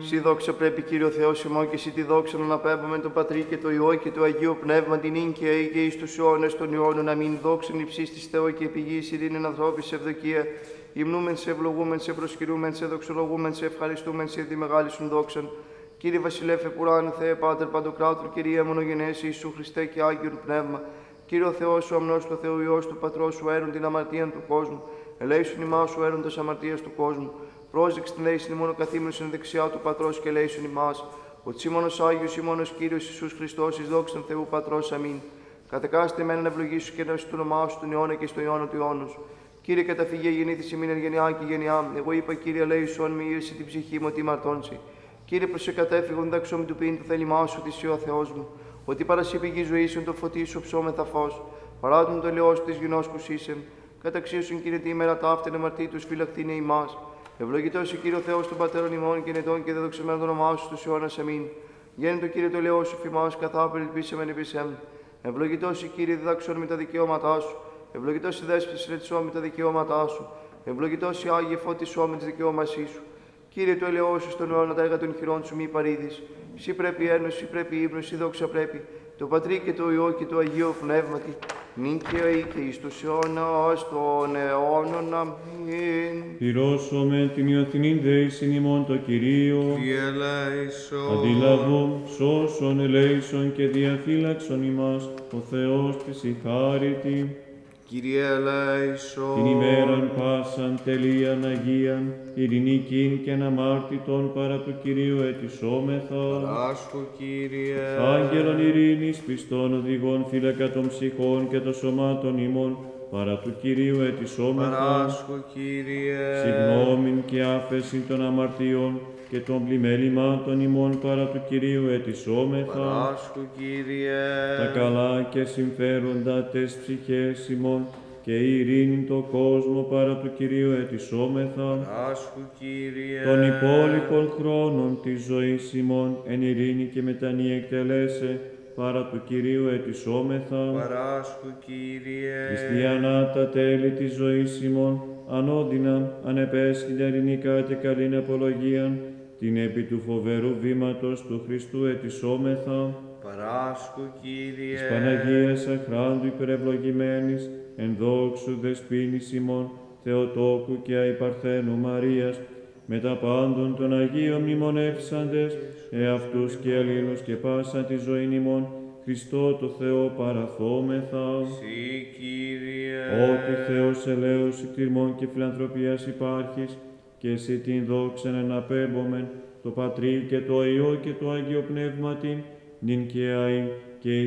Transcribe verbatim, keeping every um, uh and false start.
Συ δόξα πρέπει, Κύριο Θεός ημών, και εσύ τη δόξα να αναπέμπουμε τον Πατρί και το Υιό και το Αγίο Πνεύμα, την ίν και αεί και εις τους αιώνας των αιώνων. Αμήν. Δόξαν υψίστης της Θεό και επιγείς ειρήνην ανθρώπης ευδοκία. Υμνούμεν σε, ευλογούμεν σε, προσκυρούμεν σε, δοξολογούμεν σε, ευχαριστούμεν σε, τη μεγάλη σου δόξαν. Κύριε Βασιλεύ Επουράνου, Θεέ Πάτερ Παντοκράτορ, Κυρία Μονογενέση, Ιησού Χριστέ και Άγιον Πνεύμα. Κύριο Θεός σου, αμνός του Θεού Υιός του Πατρός σου, έρουν την αμαρτίαν του κόσμου. Ελέησον ημάς σου, έροντας αμαρτίας του κόσμου. Πρόσδεξ την λέησιν ημών ο καθήμενος εν δεξιά του Πατρός και ελέησον ημάς. Ο τσίμωνος Άγιος ημώνος Κύριος Ιησούς Χριστός, εις δόξαν Θεού Πατρός. Αμήν. Κατεκάστε εμέν να ευλογήσω και να σου το όνομά σου τον αιώνα και στο αιώνα του αιώνος. Κύριε, καταφυγέ γεννήθηση μην εν γενιά και γενιά. Εγώ είπα, Κύριε, ελέησον μη ήρση την ψυχή μου ότι μαρτώνσει. Κύριε, προσεκατέφυγον δαξόμη του ποιήν το θέλημά σου, τη ο Θεός μου. Ότι παρασύ πηγή ζωήσεων το φωτί σου ψώμεθα φως. Παράτουν το ελαιός της γινώσκους ήσεν. Καταξίωσον, Κύριε, τη ημέρα ταύτεν αμαρτήτους φυλαχθήνε ημάς. Ευλογητός ο Κύριο Θεός των πατέρων ημών και νετών και δεδοξεμένο το όνομά σου στους αιώνας. Αμήν. Γέννητο Κύριε το ελαιός σου φημάς, καθά περιπίσαμεν επισέμ. Ευλογητός ο Κύριε διδαξών με τα δικαιώματά σου. Ευλογητός η δέσποιση ρετσό με τα δικαιώματά σου. Ευλογητός η Άγιε φώτισό με τις δικαιώμασή σου. Κύριε το ελαιός σου στον αιώνα τα έργα των χειρών σου μη παρήδεις. Σύ πρέπει ένωση, σύ πρέπει ύμνος, σύ δόξα πρέπει. Το Πατρί και το Υιό και το Αγίο Πνεύματι. Νυν και αεί και εις τους αιώνας των αιώνων. Αμήν. Πυρώσομαι την Ιωθινήν δέησιν ημών το Κυρίο. Κύριε ελέησον. Αντιλαβώ, σώσον, ελέησον και διαφύλαξον ημάς, ο Θεός της η χάριτη. Κύριε ελέησον. Την ημέραν πάσαν τελείαν Αγίαν, ειρηνικήν και αναμάρτητον παρά του Κυρίου ετισόμεθα. Παράσχου, Κύριε. Άγγελον ειρήνης, πιστών οδηγών, φύλακα των ψυχών και των σωμάτων ημών, παρά του Κυρίου ετισόμεθα. Παράσχου, Κύριε. Συγγνώμην και άφεσιν των αμαρτιών και των πλημέλημάτων ημών παρά του Κυρίου ετισόμεθα. Παράσχου, Κύριε. Τα καλά και συμφέροντα τες ψυχές ημών και η ειρήνη το κόσμο παρά του Κυρίου ετισόμεθα. Παράσχου, Κύριε. Των υπόλοιπων χρόνων της ζωής ημών εν ειρήνη και μετανή εκτελέσε παρά του Κυρίου ετισόμεθα. Παράσχου, Κύριε. Χριστιανά τα τέλη της ζωής ημών, ανώδυνα, ανεπέσχυντα ειρηνικά και καλήν απολογίαν, την επί του φοβερού βήματος του Χριστού ετισόμεθα. Παράσχου, Κύριε. Της Παναγίας αχράντου υπερευλογημένης, εν δόξου δεσποίνης ημών, Θεοτόκου και αϊπαρθένου Μαρίας, με τα πάντων των Αγίων μνημονεύσαντες, εαυτούς και αλλήλους και πάσα τη ζωήν ημών, Χριστό το Θεό παραθόμεθα. Συ, Κύριε. Ότι Θεός ελέος εκτιμών και φιλανθρωπίας υπάρχεις, και εσύ την δόξαν εναπέμπομεν, το Πατρί και το Υιό και το Άγιο Πνεύματι, νυν και αεί και